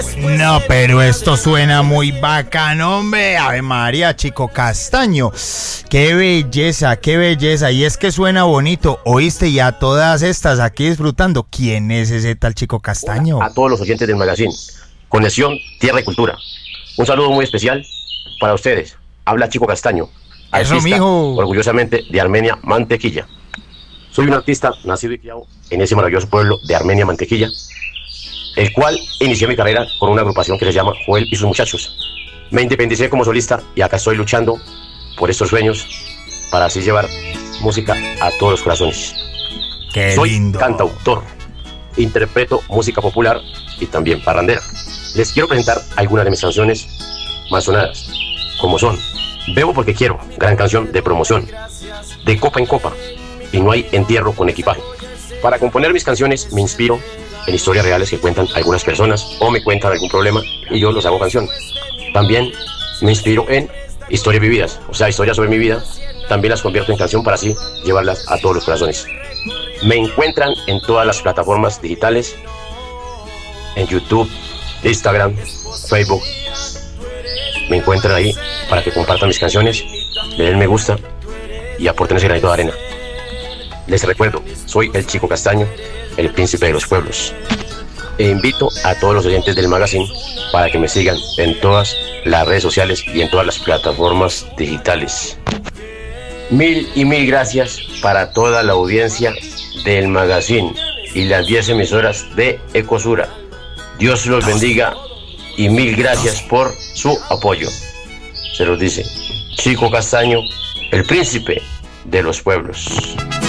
No, pero esto suena muy bacano, hombre. Ave María, Chico Castaño. Qué belleza, qué belleza. Y es que suena bonito, ¿oíste? Y a todas estas aquí disfrutando. ¿Quién es ese tal Chico Castaño? Hola a todos los oyentes del magazine. Conexión, Tierra y Cultura. Un saludo muy especial para ustedes. Habla Chico Castaño. Eso, Artista, mijo. orgullosamente de Armenia, Mantequilla. Soy un artista nacido y criado en ese maravilloso pueblo de Armenia, Mantequilla, el cual inicié mi carrera con una agrupación que se llama Joel y sus muchachos. Me independicé como solista y acá estoy luchando por estos sueños para así llevar música a todos los corazones. Qué Soy lindo. cantautor, interpreto música popular y también parrandera. Les quiero presentar algunas de mis canciones más sonadas, como son Bebo porque quiero, gran canción de promoción, De copa en copa, y No hay entierro con equipaje. Para componer mis canciones me inspiro en historias reales que cuentan algunas personas o me cuentan algún problema y yo los hago canción. También me inspiro en historias vividas, o sea, historias sobre mi vida, también las convierto en canción para así llevarlas a todos los corazones. Me encuentran en todas las plataformas digitales, en YouTube, Instagram, Facebook. Me encuentran ahí para que compartan mis canciones, le den me gusta y aporten ese granito de arena. Les recuerdo, soy el Chico Castaño, el príncipe de los pueblos. E invito a todos los oyentes del magazine para que me sigan en todas las redes sociales y en todas las plataformas digitales. Mil y mil gracias para toda la audiencia del magazine y las 10 emisoras de Ecosura. Dios los bendiga y mil gracias por su apoyo. Se los dice Chico Castaño, el príncipe de los pueblos.